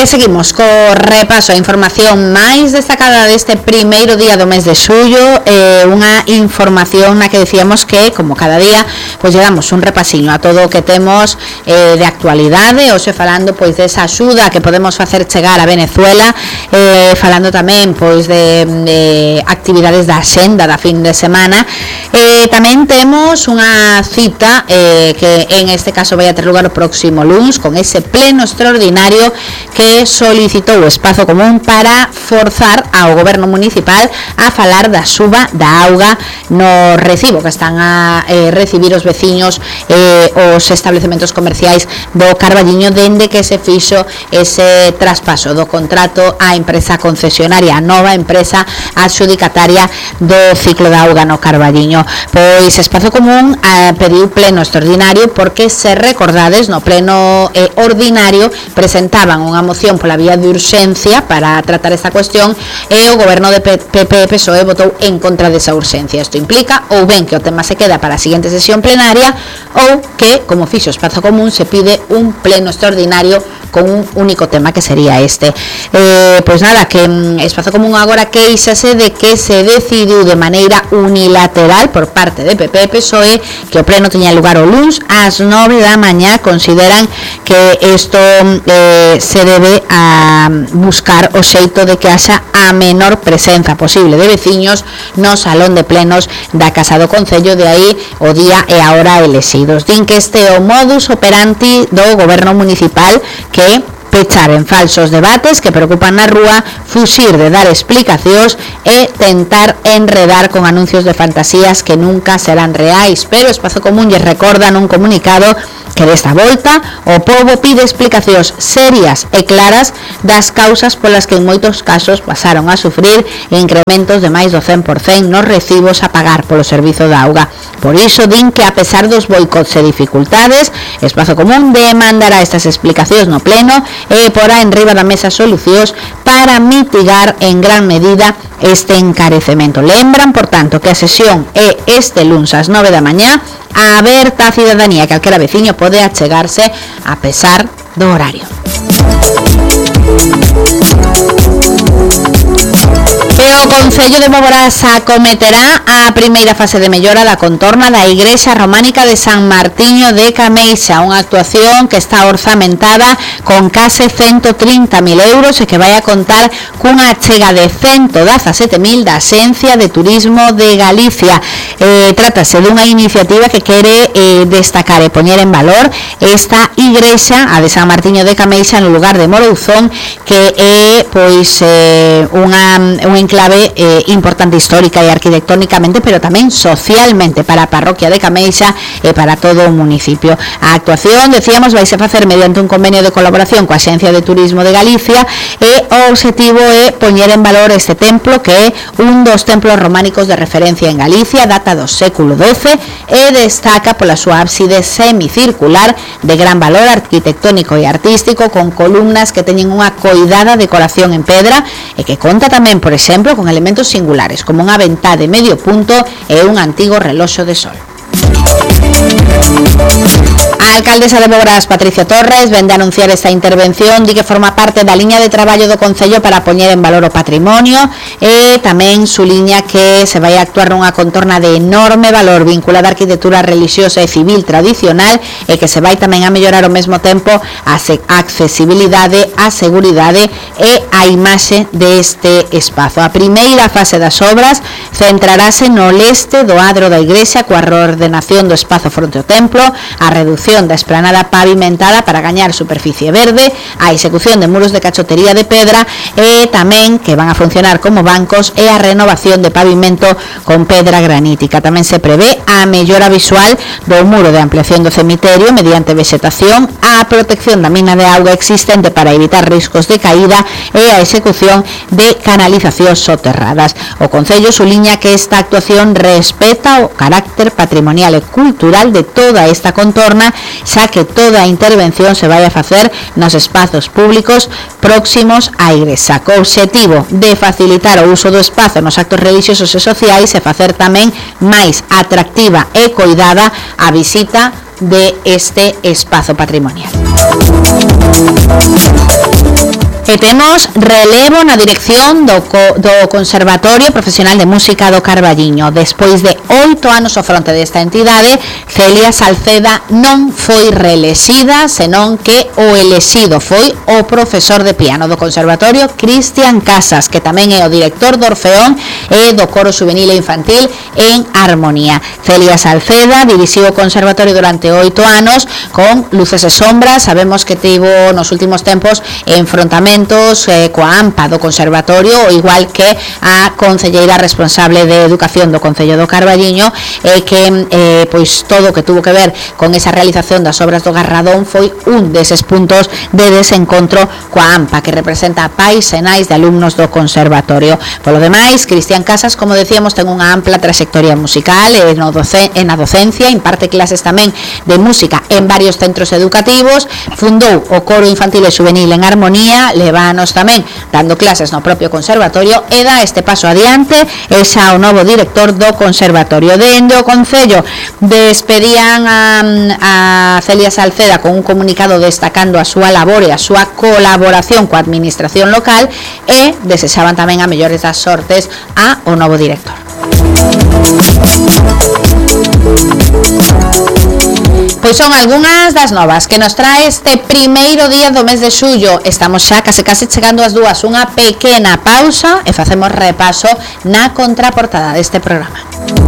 seguimos co repaso a información máis destacada deste primeiro día do mes de xullo, unha información na que decíamos que, como cada día, pois lle damos un repasiño a todo o que temos de actualidade, hoxe falando pois desa axuda que podemos facer chegar a Venezuela, falando tamén pois de actividades da axenda da fin de semana. Tamén temos unha cita que en este caso vai a ter lugar o próximo luns con ese pleno extraordinario que solicitou o Espazo Común para forzar ao goberno municipal a falar da suba da auga no recibo que están a recibir os veciños os establecementos comerciais do Carballiño dende que se fixo ese traspaso do contrato á empresa concesionaria, a nova empresa adxudicataria do ciclo da auga no Carballiño. Pois Espazo Común pediu pleno extraordinario porque, se recordades, no pleno ordinario presentaban unha moción pola vía de urxencia para tratar esta cuestión e o goberno de PP e PSOE votou en contra desa urxencia. Isto implica ou ben que o tema se queda para a seguinte sesión plenaria ou que, como fixo Espazo Común, se pide un pleno extraordinario con un único tema que sería este. Pois nada, que Espazo Común agora queixase de que se decidiu de maneira unilateral por parte de PP e PSOE que o pleno teña lugar o luns ás 9 da mañá. Consideran que isto se debe a buscar o xeito de que haxa a menor presenza posible de veciños no salón de plenos da Casa do Concello, de aí o día e a hora elexidos. Din que este é o modus operandi do goberno municipal, que pechar en falsos debates que preocupan na rúa, fuxir de dar explicacións e tentar enredar con anuncios de fantasías que nunca serán reais. Pero Espazo Común lle recorda nun comunicado que desta volta o pobo pide explicacións serias e claras das causas polas que en moitos casos pasaron a sufrir incrementos de máis do 100% nos recibos a pagar polo servizo da auga. Por iso din que, a pesar dos boicots e dificultades, Espazo Común demandará estas explicacións no pleno e porá en riba da mesa solucións para mitigar en gran medida este encarecemento. Lembran, por tanto, que a sesión é este luns ás 9 da mañá, aberta a cidadanía, que calquera veciño pode achegarse a pesar do horario. E o Concello de Boborás acometerá a primeira fase de mellora da contorna da Igrexa Románica de San Martiño de Cameixa, unha actuación que está orzamentada con case 130.000 euros e que vai a contar cunha achega de 117.000 da Axencia de Turismo de Galicia. Trátase dunha iniciativa que quere destacar e poñer en valor esta igrexa, a de San Martiño de Cameixa, no lugar de Morouzón, que é pois un enclave importante histórica e arquitectónicamente, pero tamén socialmente para a parroquia de Cameixa e para todo o municipio. A actuación, decíamos, vaise facer mediante un convenio de colaboración coa Axencia de Turismo de Galicia e o obxectivo é poñer en valor este templo, que é un dos templos románicos de referencia en Galicia, data do século XII e destaca pola súa ábside semicircular de gran valor arquitectónico e artístico, con columnas que teñen unha coidada decoración en pedra e que conta tamén, por exemplo, con elementos singulares como unha ventá de medio punto e un antigo reloxo de sol. A alcaldesa de Boborás, Patricia Torres, vende a anunciar esta intervención, di que forma parte da liña de traballo do Concello para poñer en valor o patrimonio e tamén su liña que se vai a actuar nunha contorna de enorme valor vinculada á arquitectura religiosa e civil tradicional e que se vai tamén a mellorar ao mesmo tempo a accesibilidade, a seguridade e a imaxe deste espazo. A primeira fase das obras centrarase no leste do adro da igrexa, coa reordenación do espazo fronte ao templo, a reducción da esplanada pavimentada para gañar superficie verde, a execución de muros de cachotería de pedra e tamén que van a funcionar como bancos e a renovación de pavimento con pedra granítica. Tamén se prevé a mellora visual do muro de ampliación do cemiterio mediante vexetación, a protección da mina de auga existente para evitar riscos de caída e a execución de canalizacións soterradas. O Concello suliña que esta actuación respeta o carácter patrimonial e cultural de toda esta contorna, xa que toda a intervención se vai a facer nos espazos públicos próximos á igrexa, co obxectivo de facilitar o uso do espazo nos actos religiosos e sociais e facer tamén máis atractiva e coidada a visita de este espazo patrimonial. E temos relevo na dirección do Conservatorio Profesional de Música do Carballiño. Despois de 8 anos ao fronte desta entidade, Celia Salceda non foi reelexida, senón que o elexido foi o profesor de piano do Conservatorio, Cristian Casas, que tamén é o director do Orfeón e do Coro Juvenil e Infantil en Armonía. Celia Salceda dirixiu o Conservatorio durante 8 anos con luces e sombras. Sabemos que tivo nos últimos tempos enfrontamentos coa AMPA do Conservatorio, o igual que a concelleira responsable de Educación do Concello do Carballiño, que pois todo o que tuvo que ver con esa realización das obras do Garradón foi un deses puntos de desencontro coa AMPA, que representa a pais e nais de alumnos do Conservatorio. Polo demais, Cristian Casas, como decíamos, ten unha ampla trayectoria musical e na docencia, imparte clases tamén de música en varios centros educativos, fundou o Coro Infantil e Juvenil en Armonía, levanos tamén dando clases no propio Conservatorio e dá este paso adiante e xa o novo director do Conservatorio. Dende o Concello despedían a Celia Salceda con un comunicado destacando a súa labor e a súa colaboración coa administración local e desexaban tamén a mellores das sortes a o novo director. Pois son algunhas das novas que nos trae este primeiro día do mes de xullo. Estamos xa case chegando ás 2, unha pequena pausa e facemos repaso na contraportada deste programa.